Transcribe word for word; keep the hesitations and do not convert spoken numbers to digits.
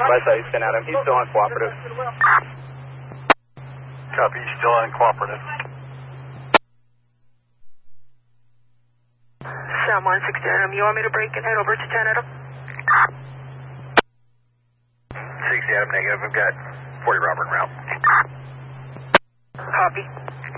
West side, East ten Adam. He's still uncooperative. Copy, he's still uncooperative. Sam one sixty Adam, you want me to break and head over to ten Adam? sixty Adam, negative. I've got forty Robert en route. Copy.